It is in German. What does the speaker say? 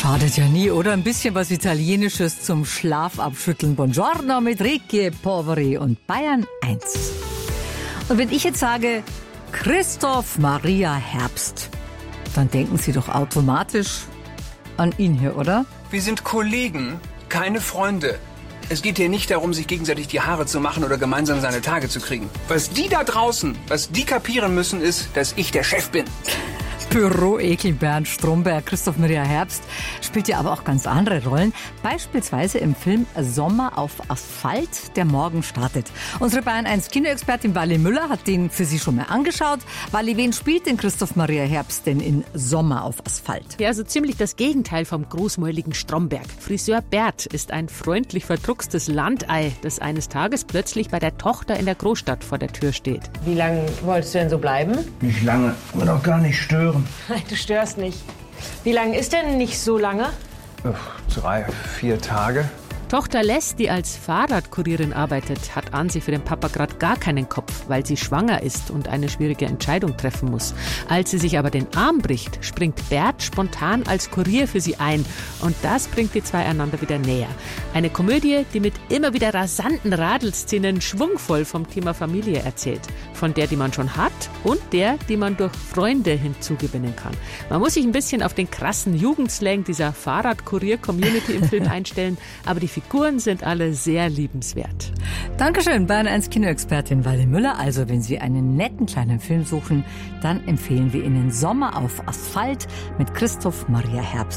Schadet ja nie, oder? Ein bisschen was Italienisches zum Schlafabschütteln. Buongiorno mit Ricchi Poveri und Bayern 1. Und wenn ich jetzt sage Christoph Maria Herbst, dann denken Sie doch automatisch an ihn hier, oder? Wir sind Kollegen, keine Freunde. Es geht hier nicht darum, sich gegenseitig die Haare zu machen oder gemeinsam seine Tage zu kriegen. Was die da draußen, was die kapieren müssen, ist, dass ich der Chef bin. Büroekel Bernd Stromberg. Christoph Maria Herbst spielt ja aber auch ganz andere Rollen. Beispielsweise im Film Sommer auf Asphalt, der morgen startet. Unsere Bayern 1 Kinoexpertin Wally Müller hat den für Sie schon mal angeschaut. Wally, wen spielt denn Christoph Maria Herbst denn in Sommer auf Asphalt? Ja, so ziemlich das Gegenteil vom großmäuligen Stromberg. Friseur Bert ist ein freundlich verdruckstes Landei, das eines Tages plötzlich bei der Tochter in der Großstadt vor der Tür steht. Wie lange wolltest du denn so bleiben? Nicht lange, will auch gar nicht stören. Nein, du störst nicht. Wie lange ist denn nicht so lange? 3, 4 Tage. Tochter Les, die als Fahrradkurierin arbeitet, hat an sich für den Papa gerade gar keinen Kopf, weil sie schwanger ist und eine schwierige Entscheidung treffen muss. Als sie sich aber den Arm bricht, springt Bert spontan als Kurier für sie ein. Und das bringt die zwei einander wieder näher. Eine Komödie, die mit immer wieder rasanten Radelszenen schwungvoll vom Thema Familie erzählt. Von der, die man schon hat und der, die man durch Freunde hinzugewinnen kann. Man muss sich ein bisschen auf den krassen Jugendslang dieser Fahrradkurier-Community im Film einstellen, aber die Figuren sind alle sehr liebenswert. Dankeschön, Bayern 1 Kinoexpertin Wally Müller. Also, wenn Sie einen netten kleinen Film suchen, dann empfehlen wir Ihnen Sommer auf Asphalt mit Christoph Maria Herbst.